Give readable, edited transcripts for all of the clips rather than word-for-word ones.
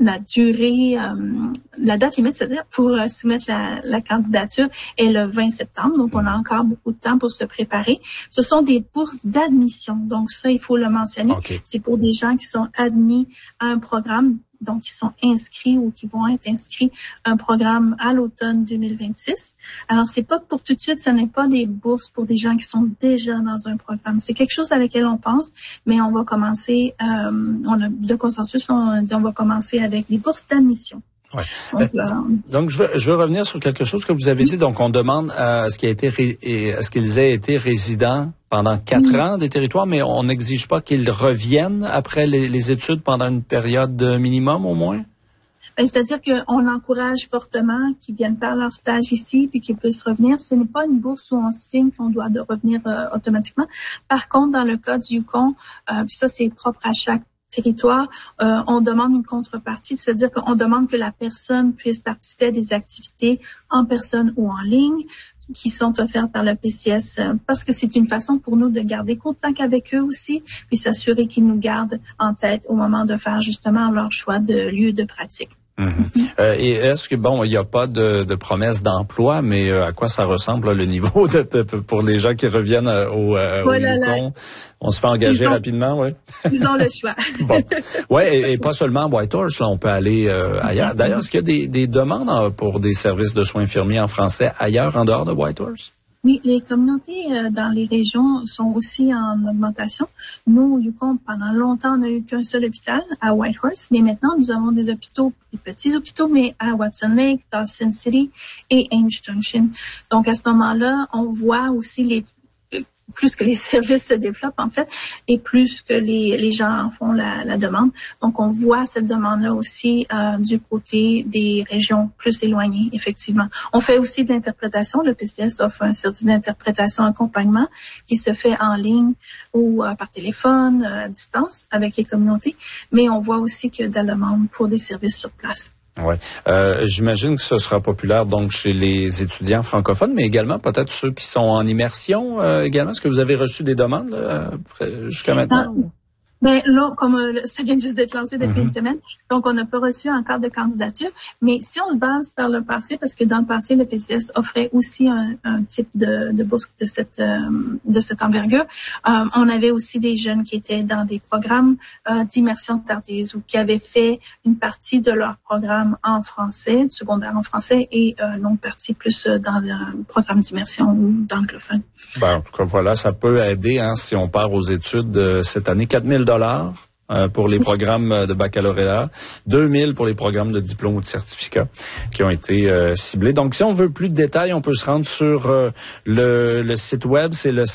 la durée, la date limite, c'est-à-dire pour soumettre la candidature est le 20 septembre. Donc, on a encore beaucoup de temps pour se préparer. Ce sont des bourses d'admission. Donc, ça, il faut le mentionner. Okay. C'est pour des gens qui sont admis à un programme, donc qui sont inscrits ou qui vont être inscrits à un programme à l'automne 2026. Alors, c'est pas pour tout de suite, ce n'est pas des bourses pour des gens qui sont déjà dans un programme. C'est quelque chose à laquelle on pense, mais on va commencer, on a de consensus, on a dit on va commencer avec des bourses d'admission. Ouais. Donc, je veux revenir sur quelque chose que vous avez dit. Donc, on demande à ce qu'ils aient été résidents pendant 4 ans des territoires, mais on n'exige pas qu'ils reviennent après les études pendant une période minimum au moins? C'est-à-dire qu'on encourage fortement qu'ils viennent faire leur stage ici puis qu'ils puissent revenir. Ce n'est pas une bourse où on signe qu'on doit revenir automatiquement. Par contre, dans le cas du Yukon, puis ça c'est propre à chaque territoire, on demande une contrepartie, c'est-à-dire qu'on demande que la personne puisse participer à des activités en personne ou en ligne qui sont offertes par le PCS, parce que c'est une façon pour nous de garder contact avec eux aussi, puis s'assurer qu'ils nous gardent en tête au moment de faire justement leur choix de lieu de pratique. Et est-ce que, il n'y a pas de promesse d'emploi, mais à quoi ça ressemble là, le niveau pour les gens qui reviennent au Yukon? On se fait engager rapidement, oui. Ils ont le choix. Bon. Ouais, et pas seulement à Whitehorse, là, on peut aller ailleurs. D'ailleurs, est-ce qu'il y a des demandes pour des services de soins infirmiers en français ailleurs, en dehors de Whitehorse? Oui, les communautés dans les régions sont aussi en augmentation. Nous, au Yukon, pendant longtemps, on n'a eu qu'un seul hôpital à Whitehorse, mais maintenant, nous avons des hôpitaux, des petits hôpitaux, mais à Watson Lake, Dawson City et Ames Junction. Donc, à ce moment-là, on voit aussi plus que les services se développent, en fait, et plus que les gens en font la demande. Donc, on voit cette demande-là aussi du côté des régions plus éloignées, effectivement. On fait aussi de l'interprétation. Le PCS offre un service d'interprétation accompagnement qui se fait en ligne ou par téléphone, à distance, avec les communautés. Mais on voit aussi qu'il y a de la demande pour des services sur place. Ouais, j'imagine que ce sera populaire donc chez les étudiants francophones, mais également peut-être ceux qui sont en immersion également. Est-ce que vous avez reçu des demandes jusqu'à maintenant? Ben là, comme ça vient juste d'être lancé depuis une semaine, donc on n'a pas reçu encore de candidature. Mais si on se base par le passé, parce que dans le passé, le PCS offrait aussi un type de bourse de cette envergure, on avait aussi des jeunes qui étaient dans des programmes d'immersion tardive ou qui avaient fait une partie de leur programme en français, secondaire en français, et une autre partie plus dans le programme d'immersion ou d'anglophone. En tout cas, voilà, ça peut aider si on part aux études cette année. 4 000 pour les programmes de baccalauréat, 2 000 pour les programmes de diplôme ou de certificat qui ont été ciblés. Donc, si on veut plus de détails, on peut se rendre sur le site web, c'est le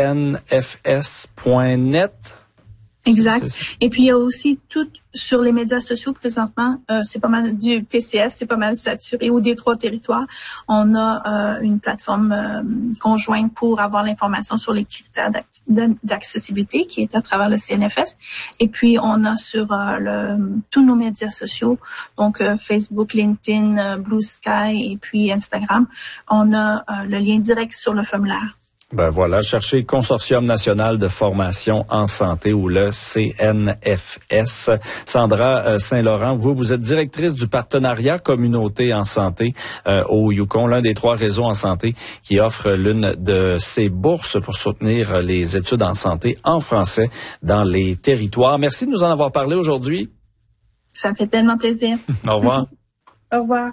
cnfs.net. Exact. Et puis, il y a aussi tout sur les médias sociaux présentement. C'est pas mal du PCS, c'est pas mal saturé. Ou des 3 territoires, on a une plateforme conjointe pour avoir l'information sur les critères d'accessibilité qui est à travers le CNFS. Et puis, on a sur tous nos médias sociaux, donc Facebook, LinkedIn, Blue Sky et puis Instagram, on a le lien direct sur le formulaire. Voilà, cherchez Consortium national de formation en santé ou le CNFS. Sandra Saint-Laurent, vous êtes directrice du partenariat communauté en santé au Yukon, l'un des 3 réseaux en santé qui offre l'une de ces bourses pour soutenir les études en santé en français dans les territoires. Merci de nous en avoir parlé aujourd'hui. Ça me fait tellement plaisir. Au revoir. Au revoir.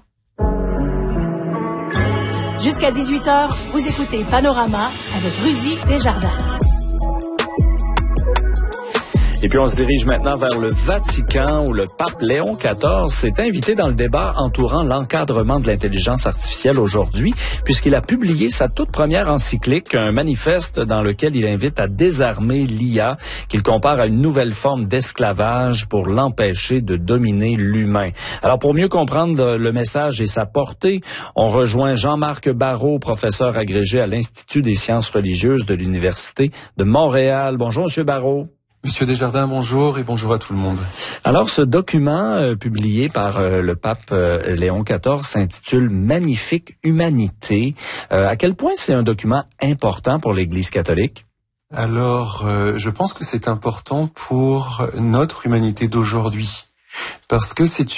Jusqu'à 18h, vous écoutez Panorama avec Rudy Desjardins. Et puis on se dirige maintenant vers le Vatican où le pape Léon XIV s'est invité dans le débat entourant l'encadrement de l'intelligence artificielle aujourd'hui, puisqu'il a publié sa toute première encyclique, un manifeste dans lequel il invite à désarmer l'IA, qu'il compare à une nouvelle forme d'esclavage pour l'empêcher de dominer l'humain. Alors pour mieux comprendre le message et sa portée, on rejoint Jean-Marc Barrault, professeur agrégé à l'Institut des sciences religieuses de l'Université de Montréal. Bonjour, Monsieur Barrault. Monsieur Desjardins, bonjour et bonjour à tout le monde. Alors, ce document publié par le pape Léon XIV s'intitule « Magnifique humanité ». À quel point c'est un document important pour l'Église catholique? Alors, je pense que c'est important pour notre humanité d'aujourd'hui, parce que c'est